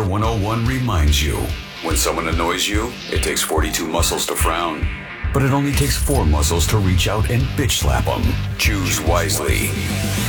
101 reminds you, when someone annoys you, it takes 42 muscles to frown. But it only takes 4 muscles to reach out and bitch slap them. Choose wisely.